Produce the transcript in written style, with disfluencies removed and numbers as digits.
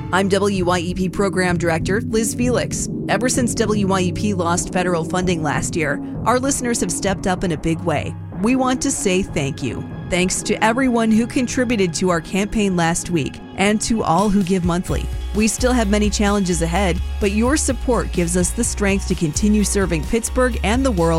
I'm WYEP Program Director Liz Felix. Ever since WYEP lost federal funding last year, our listeners have stepped up in a big way. We want to say thank you. Thanks to everyone who contributed to our campaign last week and to all who give monthly. We still have many challenges ahead, but your support gives us the strength to continue serving Pittsburgh and the world